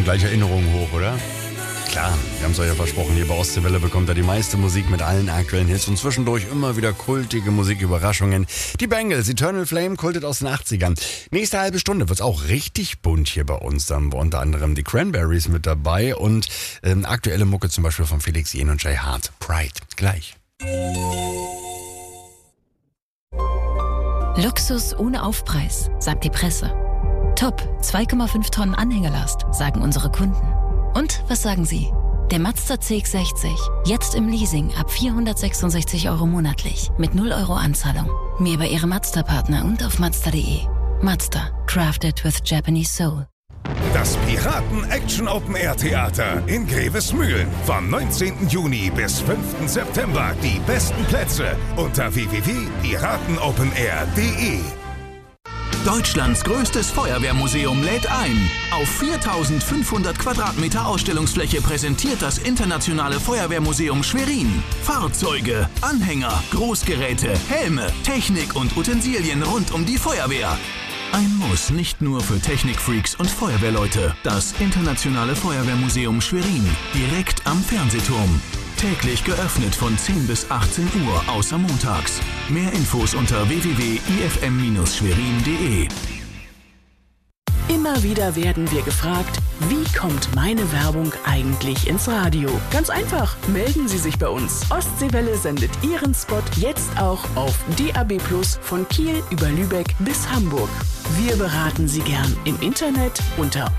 gleich Erinnerungen hoch, oder? Klar, wir haben es euch ja versprochen, hier bei Ostseewelle bekommt ihr die meiste Musik mit allen aktuellen Hits und zwischendurch immer wieder kultige Musiküberraschungen. Die Bangles, Eternal Flame, kultet aus den 80ern. Nächste halbe Stunde wird's auch richtig bunt hier bei uns. Da haben wir unter anderem die Cranberries mit dabei und aktuelle Mucke zum Beispiel von Felix Jähn und Jay Hart. Pride, gleich. Luxus ohne Aufpreis, sagt die Presse. Top, 2,5 Tonnen Anhängerlast, sagen unsere Kunden. Und was sagen Sie? Der Mazda CX-60, jetzt im Leasing ab 466 € monatlich, mit 0 € Anzahlung. Mehr bei Ihrem Mazda-Partner und auf Mazda.de. Mazda, crafted with Japanese soul. Das Piraten-Action-Open-Air-Theater in Grevesmühlen. Vom 19. Juni bis 5. September. Die besten Plätze unter www.piratenopenair.de. Deutschlands größtes Feuerwehrmuseum lädt ein. Auf 4500 Quadratmeter Ausstellungsfläche präsentiert das Internationale Feuerwehrmuseum Schwerin Fahrzeuge, Anhänger, Großgeräte, Helme, Technik und Utensilien rund um die Feuerwehr. Ein Muss nicht nur für Technikfreaks und Feuerwehrleute. Das Internationale Feuerwehrmuseum Schwerin, direkt am Fernsehturm. Täglich geöffnet von 10 bis 18 Uhr, außer montags. Mehr Infos unter www.ifm-schwerin.de. Immer wieder werden wir gefragt, wie kommt meine Werbung eigentlich ins Radio? Ganz einfach, melden Sie sich bei uns. Ostseewelle sendet Ihren Spot jetzt auch auf DAB+ von Kiel über Lübeck bis Hamburg. Wir beraten Sie gern im Internet unter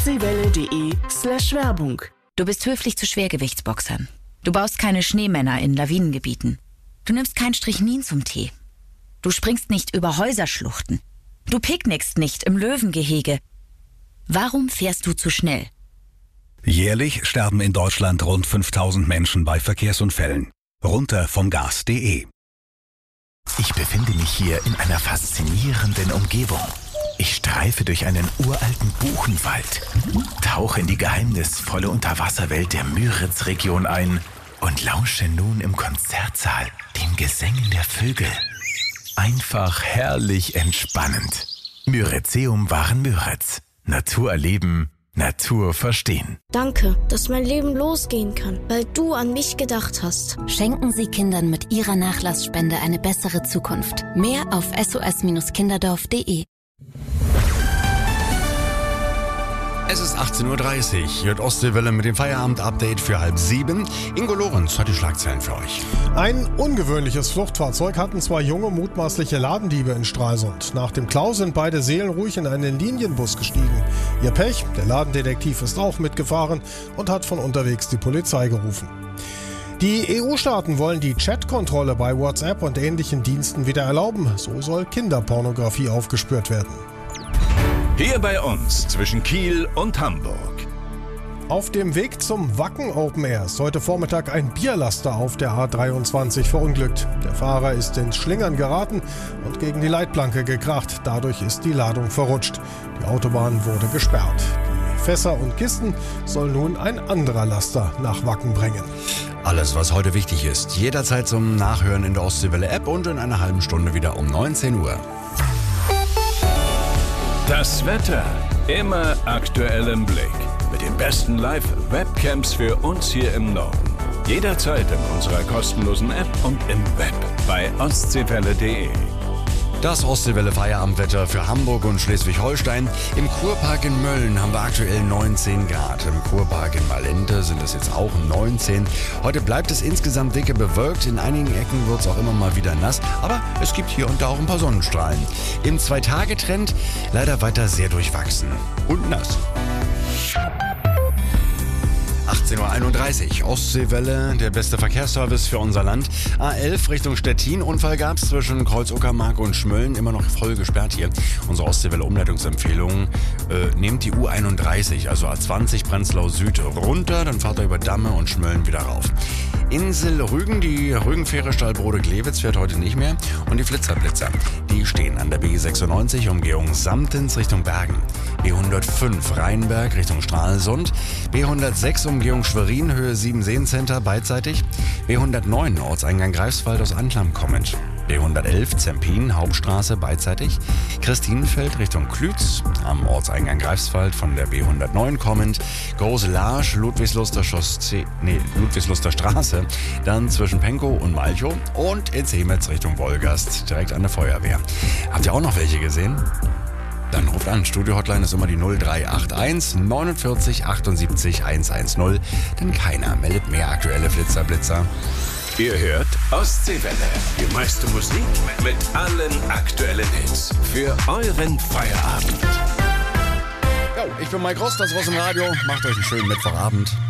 ostseewelle.de/Werbung. Du bist höflich zu Schwergewichtsboxern. Du baust keine Schneemänner in Lawinengebieten. Du nimmst kein Strychnin zum Tee. Du springst nicht über Häuserschluchten. Du picknickst nicht im Löwengehege. Warum fährst du zu schnell? Jährlich sterben in Deutschland rund 5000 Menschen bei Verkehrsunfällen. Runter vom Gas.de. Ich befinde mich hier in einer faszinierenden Umgebung. Ich streife durch einen uralten Buchenwald, tauche in die geheimnisvolle Unterwasserwelt der Müritz-Region ein und lausche nun im Konzertsaal den Gesängen der Vögel. Einfach herrlich entspannend. Müritzeum waren Müritz. Natur erleben, Natur verstehen. Danke, dass mein Leben losgehen kann, weil du an mich gedacht hast. Schenken Sie Kindern mit Ihrer Nachlassspende eine bessere Zukunft. Mehr auf sos-kinderdorf.de. Es ist 18:30 Uhr, hört Ostseewelle mit dem Feierabend-Update für 6:30. Ingo Lorenz hat die Schlagzeilen für euch. Ein ungewöhnliches Fluchtfahrzeug hatten zwei junge mutmaßliche Ladendiebe in Stralsund. Nach dem Klau sind beide seelenruhig in einen Linienbus gestiegen. Ihr Pech, der Ladendetektiv ist auch mitgefahren und hat von unterwegs die Polizei gerufen. Die EU-Staaten wollen die Chatkontrolle bei WhatsApp und ähnlichen Diensten wieder erlauben. So soll Kinderpornografie aufgespürt werden. Hier bei uns zwischen Kiel und Hamburg. Auf dem Weg zum Wacken Open Air ist heute Vormittag ein Bierlaster auf der A23 verunglückt. Der Fahrer ist ins Schlingern geraten und gegen die Leitplanke gekracht. Dadurch ist die Ladung verrutscht. Die Autobahn wurde gesperrt. Die Fässer und Kisten soll nun ein anderer Laster nach Wacken bringen. Alles, was heute wichtig ist, jederzeit zum Nachhören in der Ostseewelle-App und in einer halben Stunde wieder um 19 Uhr. Das Wetter immer aktuell im Blick. Mit den besten Live-Webcams für uns hier im Norden. Jederzeit in unserer kostenlosen App und im Web bei ostseewelle.de. Das Ostseewelle Feierabendwetter für Hamburg und Schleswig-Holstein. Im Kurpark in Mölln haben wir aktuell 19 Grad. Im Kurpark in Malente sind es jetzt auch 19. Heute bleibt es insgesamt dicke bewölkt. In einigen Ecken wird es auch immer mal wieder nass. Aber es gibt hier und da auch ein paar Sonnenstrahlen. Im 2-Tage-Trend leider weiter sehr durchwachsen und nass. 18:31 Uhr, Ostseewelle, der beste Verkehrsservice für unser Land. A11 Richtung Stettin, Unfall gab es zwischen Kreuz-Uckermark und Schmölln, immer noch voll gesperrt hier. Unsere Ostseewelle-Umleitungsempfehlung, nehmt die U31, also A20 Prenzlau Süd runter, dann fahrt ihr über Damme und Schmölln wieder rauf. Insel Rügen, die Rügenfähre Stallbrode-Glewitz fährt heute nicht mehr und die Flitzerblitzer, die stehen an der B96 Umgehung Samtens Richtung Bergen, B105 Rheinberg Richtung Stralsund, B106 Umgehung Schwerin Höhe 7 Seencenter beidseitig, B109 Ortseingang Greifswald aus Anklam kommend. B111 Zempin, Hauptstraße beidseitig. Christinenfeld Richtung Klütz, am Ortseingang Greifswald von der B109 kommend. Große Larsch, Ludwigsluster Straße, dann zwischen Pankow und Malchow und in Zemetz Richtung Wolgast, direkt an der Feuerwehr. Habt ihr auch noch welche gesehen? Dann ruft an. Studio-Hotline ist immer die 0381 49 78 110, denn keiner meldet mehr aktuelle Blitzer. Ihr hört Ostseewelle. Die meiste Musik mit allen aktuellen Hits. Für euren Feierabend. Jo, ich bin Mike Rost, das ist aus dem Radio. Macht euch einen schönen Mittwochabend.